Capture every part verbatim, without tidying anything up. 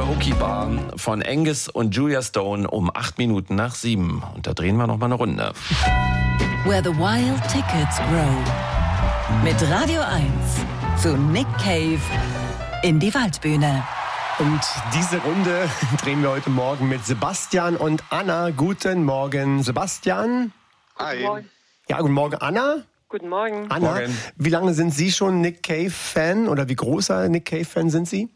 Karaoke Bar von Angus und Julia Stone um acht Minuten nach sieben. Und da drehen wir noch mal eine Runde. Where the Wild Tickets Grow. Mit Radio eins zu Nick Cave in die Waldbühne. Und diese Runde drehen wir heute Morgen mit Sebastian und Anna. Guten Morgen, Sebastian. Hi. Guten Morgen. Ja, guten Morgen, Anna. Guten Morgen. Anna, Morgen. Wie lange sind Sie schon Nick Cave-Fan oder wie großer Nick Cave-Fan sind Sie?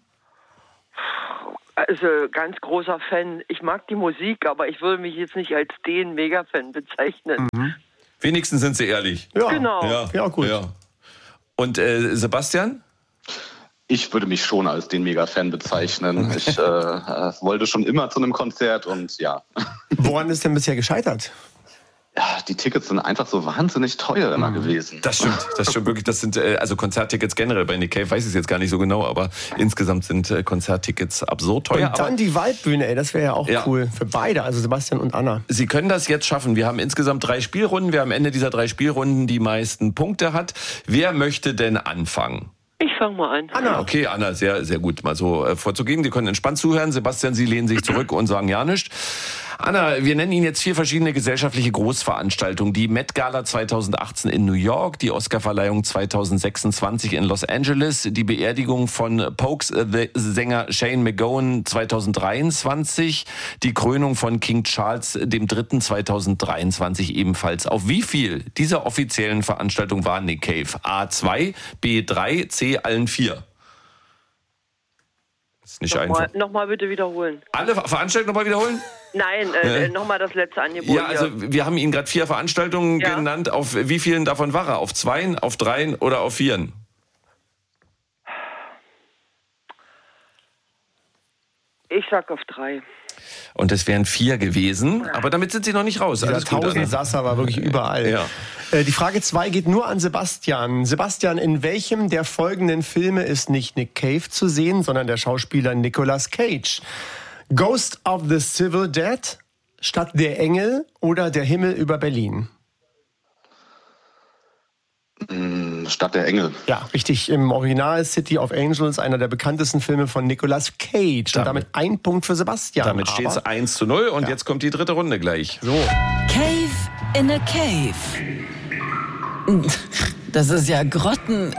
Also ganz großer Fan. Ich mag die Musik, aber ich würde mich jetzt nicht als den Mega-Fan bezeichnen. Mhm. Wenigstens sind sie ehrlich. Ja, Genau. Ja, Ja, gut. Ja. Und äh, Sebastian? Ich würde mich schon als den Mega-Fan bezeichnen. Ich äh, äh, wollte schon immer zu einem Konzert und ja. Woran ist denn bisher gescheitert? Ja, die Tickets sind einfach so wahnsinnig teuer immer gewesen. Das stimmt, das stimmt wirklich. Das sind äh, also Konzerttickets generell bei Nick Cave, weiß ich es jetzt gar nicht so genau, aber insgesamt sind äh, Konzerttickets absurd teuer. Und dann aber die Waldbühne, ey, das wäre ja auch Ja. cool für beide, also Sebastian und Anna. Sie können das jetzt schaffen. Wir haben insgesamt drei Spielrunden. Wir haben am Ende dieser drei Spielrunden die meisten Punkte hat. Wer möchte denn anfangen? Ich fange mal an. Anna. Okay, Anna, sehr, sehr gut, mal so äh, vorzugehen. Sie können entspannt zuhören. Sebastian, Sie lehnen sich zurück und sagen ja nichts. Anna, wir nennen Ihnen jetzt vier verschiedene gesellschaftliche Großveranstaltungen. Die Met Gala zweitausendachtzehn in New York, die Oscarverleihung zweitausendsechsundzwanzig in Los Angeles, die Beerdigung von Pogues-Sänger Shane MacGowan zweitausenddreiundzwanzig, die Krönung von King Charles der Dritte zweitausenddreiundzwanzig ebenfalls. Auf wie viel dieser offiziellen Veranstaltungen war Nick Cave? A zwei, B drei, C allen vier. Ist nicht Nochmal, einfach. nochmal bitte wiederholen. Alle Veranstaltungen nochmal wiederholen? Nein, äh, nochmal das letzte Angebot. Ja, also hier. wir haben Ihnen gerade vier Veranstaltungen Ja. genannt. Auf wie vielen davon war er? Auf zweien, auf dreien oder auf vieren? Ich sag auf drei. Und es wären vier gewesen. Aber damit sind Sie noch nicht raus. Dieser Alles gut, Anna. Tausendsasser war wirklich überall. Ja. Äh, die Frage zwei geht nur an Sebastian. Sebastian, in welchem der folgenden Filme ist nicht Nick Cave zu sehen, sondern der Schauspieler Nicolas Cage? Ghost of the Civil Dead, Stadt der Engel oder Der Himmel über Berlin? Stadt der Engel. Ja, richtig. Im Original City of Angels, einer der bekanntesten Filme von Nicolas Cage. Und damit ein Punkt für Sebastian. Damit steht es Aber- eins zu null und jetzt kommt die dritte Runde gleich. So. Cave in a Cave. Das ist ja grottengut.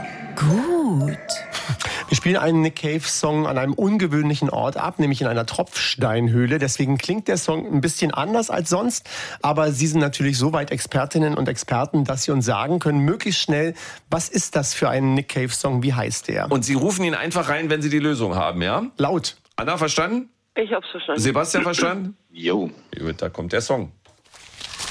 Wir spielen einen Nick Cave-Song an einem ungewöhnlichen Ort ab, nämlich in einer Tropfsteinhöhle. Deswegen klingt der Song ein bisschen anders als sonst. Aber Sie sind natürlich soweit Expertinnen und Experten, dass Sie uns sagen können, möglichst schnell, was ist das für ein Nick Cave-Song, wie heißt der? Und Sie rufen ihn einfach rein, wenn Sie die Lösung haben, ja? Laut. Anna, verstanden? Ich hab's verstanden. Sebastian, verstanden? Jo. Gut, da kommt der Song.